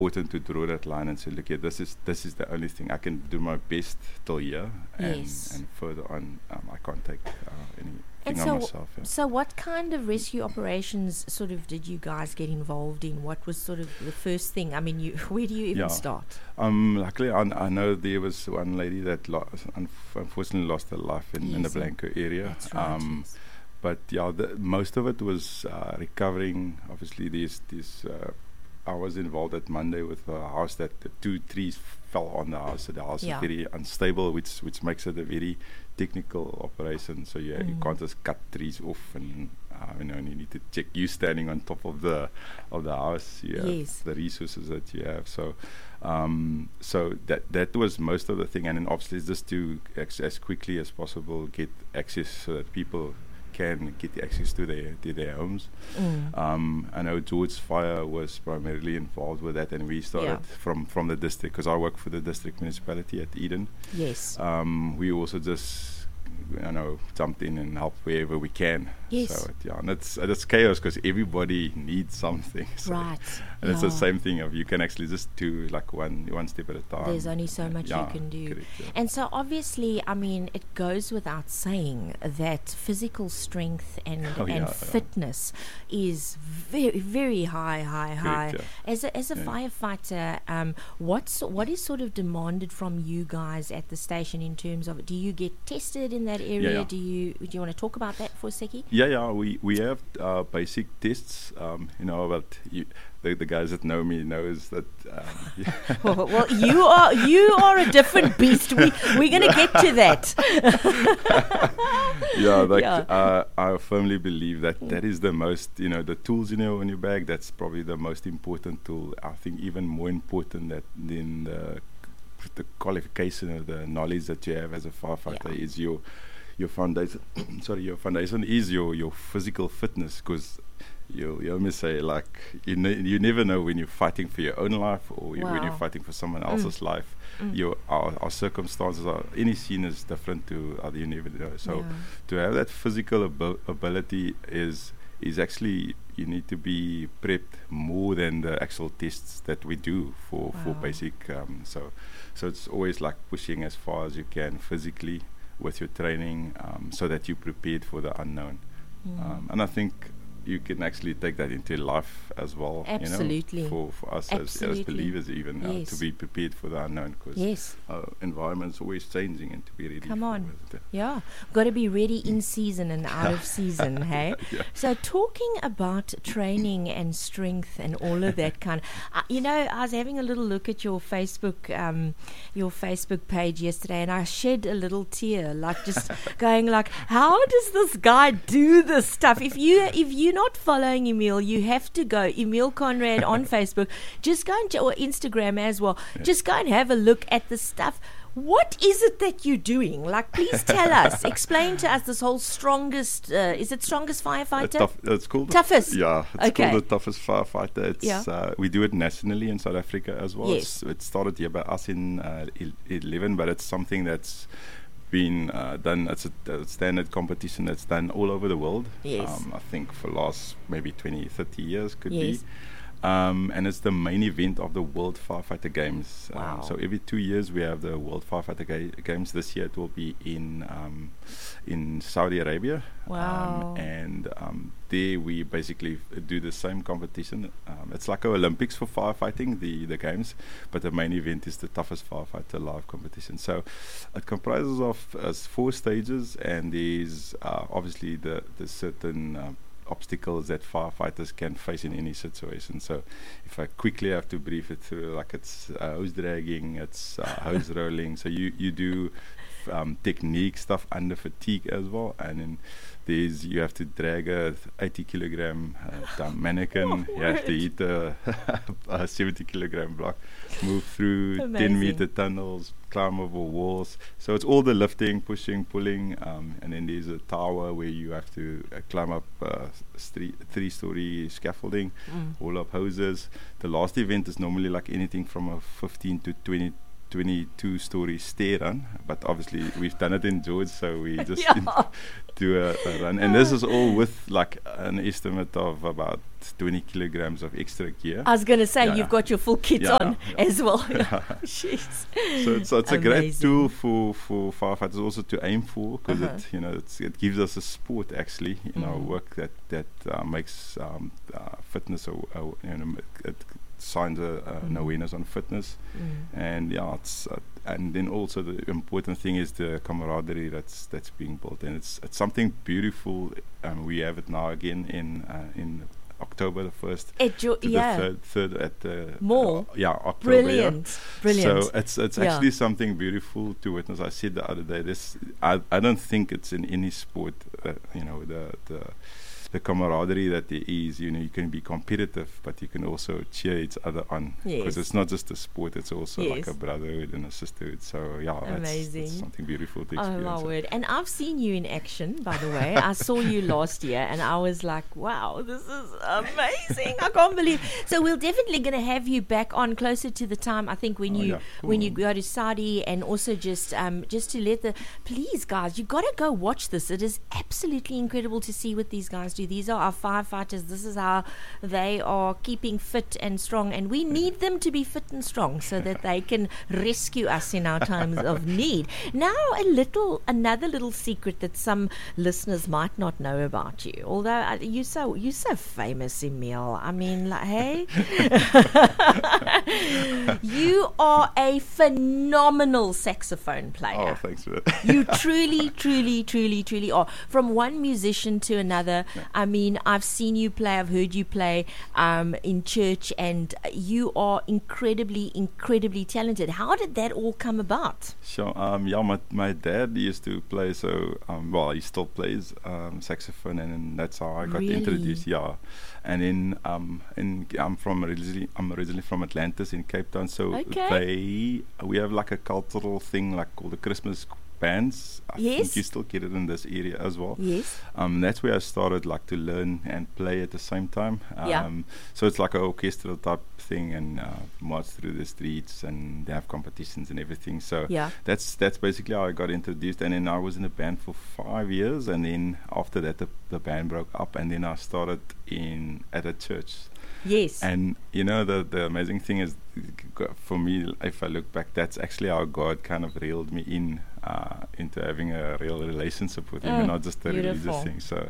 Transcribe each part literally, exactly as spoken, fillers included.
important to draw that line and say, look, yeah, this is this is the only thing I can do my best till here, and, Yes. and further on, um, I can't take uh, anything And on so, myself. Yeah. so what kind of rescue operations sort of did you guys get involved in? What was sort of the first thing? I mean, you, where do you even Yeah. start? Um, luckily, I, I know there was one lady that lost, unf- unfortunately lost her life in, in the Yes, and Blanco area. That's right. Um, yes. But yeah, the, most of it was uh, recovering. Obviously, these these. Uh, I was involved at Monday with a house that the two trees fell on the house. So the house Yeah. is very unstable, which which makes it a very technical operation. So yeah, you Mm. can't just cut trees off, and uh, you know, and you need to check. You standing on top of the of the house. You have Yes. the resources that you have. So. Um, so that that was most of the thing, and then obviously just to ex- as quickly as possible get access so that people can get the access to their to their homes. Mm. Um, I know George Fire was primarily involved with that, and we started Yeah. from from the district, because I work for the district municipality at Eden. Yes. Um, we also just, you know, jumped in and helped wherever we can. Yes. So it, yeah, and it's it's chaos because everybody needs something. So Right. and it's the Yeah. same thing of you can actually just do like one one step at a time. There's only so much you Yeah, can do. correct, yeah. And so obviously, I mean, it goes without saying that physical strength and, Oh, and yeah, yeah. fitness is very, very high, high, high. Correct, As a, as a Yeah. firefighter, um, what's, what is sort of demanded from you guys at the station in terms of, do you get tested in that area? yeah. Do you do you want to talk about that for a second? Yeah, yeah, we we have uh, basic tests. Um, you know, but you, the the guys that know me knows that. Um, yeah. well, well, you are you are a different beast. We we're gonna get to that. yeah, like Yeah. Uh, I firmly believe that that is the most, you know, the tools you know in your bag. That's probably the most important tool. I think even more important that than the the qualification or the knowledge that you have as a firefighter Yeah. is your your foundation. sorry, your foundation is your your physical fitness, because. You you always say like you ne- you never know when you're fighting for your own life or you, when Wow. you're fighting for someone Mm. else's life. Mm. Your our, our circumstances are any scene is different to other. You never know. So Yeah. to have that physical abil- ability is is actually you need to be prepped more than the actual tests that we do for for Wow. basic. Um, so so it's always like pushing as far as you can physically with your training, um, so that you're prepared for the unknown. Mm. Um, and I think you can actually take that into life as well. Absolutely. You know, for, for us as, as Absolutely. believers, even uh, to Yes. be prepared for the unknown, because Yes. our environment's always changing, and to be ready. Come for on. it. Yeah, got to be ready in season and out of season, hey? Yeah. So talking about training and strength and all of that kind of, uh, you know, I was having a little look at your Facebook, um, your Facebook page yesterday, and I shed a little tear, like just going like, how does this guy do this stuff? If you if you're not following Emil, you have to go Emil Conrad on Facebook. Just go into or Instagram as well. Yeah. Just go and have a look at the stuff. What is it that you're doing? Like, please tell us. Explain to us this whole strongest. Uh, is it strongest Uh, firefighter? tough, it's called the- Toughest. Yeah, it's Okay. called the toughest firefighter. It's Yeah. uh, we do it nationally in South Africa as well. Yes. It's, it started here by us in uh, el- eleven, but it's something that's been uh, done. It's a, a standard competition that's done all over the world. Yes. Um, I think for last maybe twenty, thirty years could Yes. be. Um, and it's the main event of the World Firefighter Games. Wow. Um, so every two years we have the World Firefighter ga- Games. This year it will be in um, in Saudi Arabia. Wow. Um, and um, there we basically f- do the same competition. Um, it's like our Olympics for firefighting, the, the games, but the main event is the toughest firefighter live competition. So it comprises of uh, four stages, and there's uh, obviously the, the certain uh, obstacles that firefighters can face in any situation. So if I quickly have to brief it through, like it's uh, hose dragging, it's uh, hose rolling. So you, you do f- um, technique stuff under fatigue as well. And then there's, you have to drag a eighty kilogram uh, mannequin. Oh, you have to word. hit a, a seventy kilogram block, move through ten Amazing. meter tunnels, climb over walls. So it's all the lifting, pushing, pulling, um, and then there's a tower where you have to uh, climb up uh, three three story scaffolding, Mm. all up hoses. The last event is normally like anything from a fifteen to twenty twenty-two story stair run, but obviously we've done it in George, so we just Yeah. in- do a, a run. And this is all with like an estimate of about twenty kilograms of extra gear. I was going to say, Yeah, you've yeah. got your full kit Yeah, on yeah. as well. Jeez. So it's, so it's a great Amazing. tool for, for firefighters also to aim for, because Uh-huh. it you know it's, it gives us a sport actually in our Mm. work that that uh, makes um, uh, fitness a, a, you know it signs a, a, an Mm. awareness on fitness. Mm. And yeah, it's uh, and then also the important thing is the camaraderie that's that's being built, and it's it's something beautiful. Um, we have it now again in uh, in October the first At your, to yeah. the third, third at the Mall. Uh, yeah, October. yeah. Brilliant. Brilliant. So it's it's Yeah. actually something beautiful to witness. I said the other day, this I I don't think it's in any sport. Uh, you know the the. The camaraderie that there is, you know, you can be competitive, but you can also cheer each other on. Because Yes. it's not just a sport; it's also like Yes. a brotherhood and a sisterhood. So yeah, that's, Amazing. that's something beautiful to Oh experience. my word! And I've seen you in action, by the way. I saw you last year, and I was like, "Wow, this is amazing! I can't believe." So we're definitely going to have you back on closer to the time. I think when Oh, you yeah, when you cool. go to Saudi, and also just um just to let the please guys, you got to go watch this. It is absolutely incredible to see what these guys do. These are our firefighters. This is how they are keeping fit and strong, and we need them to be fit and strong so that they can rescue us in our times of need. Now, a little, another little secret that some listeners might not know about you. Although uh, you so you so famous, Emil. I mean, like, hey, you are a phenomenal saxophone player. Oh, thanks for that. You truly, truly, truly, truly are. From one musician to another. I mean, I've seen you play, I've heard you play um, in church, and you are incredibly, incredibly talented. How did that all come about? So um, yeah, my my dad used to play. So um, well, he still plays um, saxophone, and, then that's how I got Really? introduced. Yeah, and then um, in I'm from originally I'm originally from Atlantis in Cape Town. So Okay. they we have like a cultural thing like called the Christmas bands. I Yes. think you still get it in this area as well. Yes. Um, that's where I started like to learn and play at the same time. Um, Yeah. So it's like an orchestral type thing, and uh, march through the streets, and they have competitions and everything. So Yeah. that's that's basically how I got introduced. And then I was in a band for five years, and then after that the, the band broke up, and then I started in at a church. Yes. And you know the the amazing thing is, g- for me, if I look back, that's actually how God kind of reeled me in uh, into having a real relationship with Him, and Mm, not just a beautiful. religious thing. So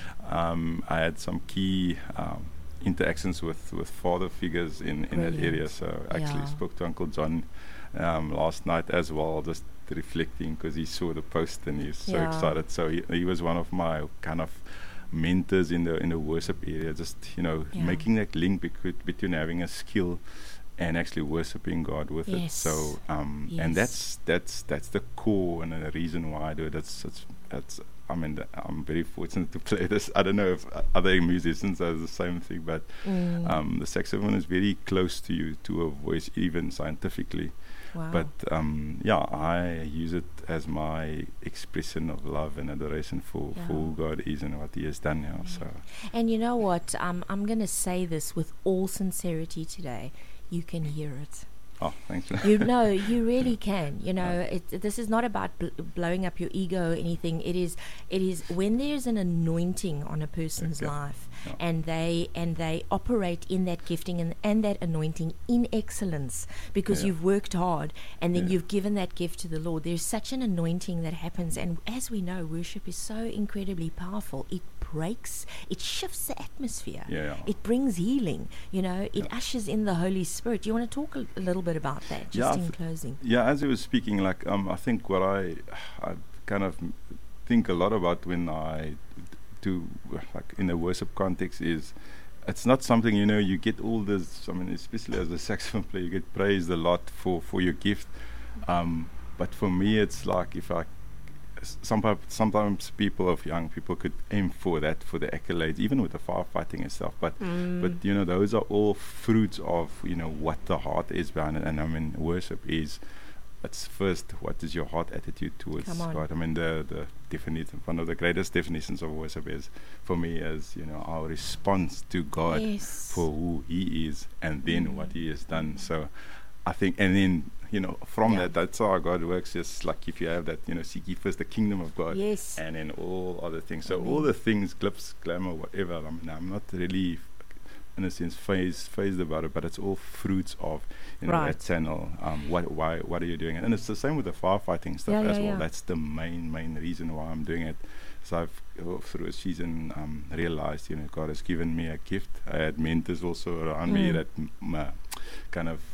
um, I had some key um, interactions with, with father figures in, in that Brilliant. area. So I actually Yeah. spoke to Uncle John um, last night as well, just reflecting, because he saw the post and he's so Yeah. excited. So he, he was one of my kind of mentors in the in the worship area, just you know Yeah. making that link becau- between having a skill and actually worshiping God with it. Yes. So um Yes. and that's that's that's the core and the reason why I do it. That's that's that's I mean th- I'm very fortunate to play this. I don't know if uh, other musicians are the same thing, but Mm. um the saxophone is very close to you, to a voice, even scientifically. Wow. But um, yeah, I use it as my expression of love and adoration for, Yeah. for who God is and what He has done now. Yeah. So And you know what? Um, I'm going to say this with all sincerity today. You can hear it. oh, thanks. You know, you really can. You know, it, this is not about bl- blowing up your ego or anything. It is, it is when there's an anointing on a person's Okay. life, Yeah. and they and they operate in that gifting and, and that anointing in excellence because Yeah. you've worked hard and then Yeah. you've given that gift to the Lord. There's such an anointing that happens, and as we know, worship is so incredibly powerful. It breaks, it shifts the atmosphere. Yeah, yeah. It brings healing. You know, it Yeah. ushers in the Holy Spirit. Do you want to talk a, a little bit about that, just Yeah, in th- closing? Yeah, as you were speaking, like um, I think what I I kind of m- think a lot about when I do like in a worship context is, it's not something, you know, you get all this. I mean, especially as a saxophone player, you get praised a lot for for your gift. Um, but for me, it's like if I sometimes sometimes people of young people could aim for that, for the accolades, even with the firefighting and stuff. But Mm. but you know, those are all fruits of, you know, what the heart is behind it. And I mean, worship is, it's first, what is your heart attitude towards Come on. God? I mean, the the definition, one of the greatest definitions of worship is, for me, is, you know, our response to God Yes. for who He is, and then Mm. what He has done. So I think, and then, you know, from Yeah. that, that's how God works. Just like if you have that, you know, seek ye first the kingdom of God, Yes. and then all other things. So Amen. all the things, glitz, glamour, whatever. I mean, I'm not really, in a sense, phased, phased about it, but it's all fruits of, you know, Right. that channel. Um, what, why, what are you doing? And it's the same with the firefighting stuff Yeah, as yeah, well. yeah. That's the main, main reason why I'm doing it. So I've uh, through a season um, realized, you know, God has given me a gift. I had mentors also around me Mm. that m- uh, kind of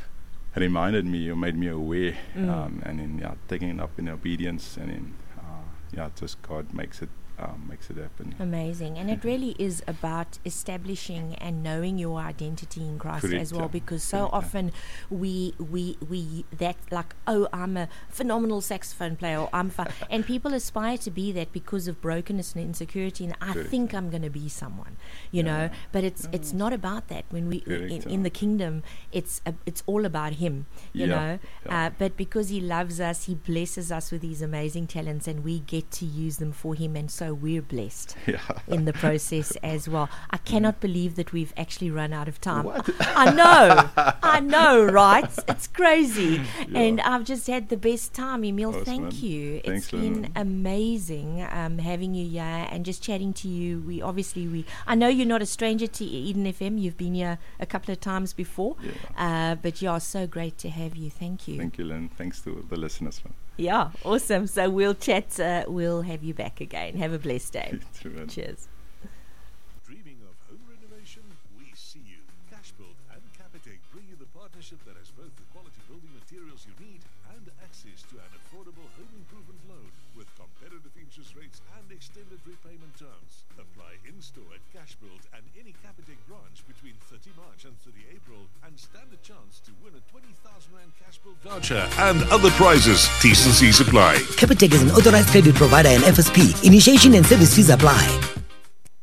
reminded me or made me aware, Mm. um, and then yeah, taking it up in obedience, and then uh, yeah, just God makes it um, makes it happen. Amazing. And it really is about establishing and knowing your identity in Christ Correct, as well, yeah. because so Correct, yeah. often we we we that like, oh, I'm a phenomenal saxophone player, or I'm fa- and people aspire to be that because of brokenness and insecurity, and I Correct, think yeah. I'm going to be someone, you Yeah. know, but it's it's Yeah. not about that. When we Correct, in, yeah. in the kingdom, it's uh, it's all about him, you Yeah, know, yeah. uh, but because he loves us, he blesses us with these amazing talents, and we get to use them for him, and so we're blessed Yeah. in the process as well. I cannot believe that we've actually run out of time. What? I know, I know, right? It's crazy. Yeah. And I've just had the best time. Emil, Awesome, thank man. you. Thanks, it's been Lynn. amazing um, having you here and just chatting to you. We obviously, we I know you're not a stranger to Eden F M. You've been here a couple of times before. Yeah. Uh, but yeah, so great to have you. Thank you. Thank you, Lynn. Thanks to the listeners, man. Yeah, awesome. So we'll chat. Uh, we'll have you back again. Have a blessed day. True, man. Cheers. Dreaming of home renovation? We see you. Cashbuild and Capitec bring you the partnership that has both the quality building materials you need and access to an affordable home improvement loan with competitive interest rates and extended repayment terms. Apply in-store at Cashbuild and any Capitec branch between thirty March and thirty April and stand a chance to win a twenty thousand rand Cashbuild voucher and other prizes. T's and C's apply. Capitec is an authorized credit provider and F S P. Initiation and service fees apply.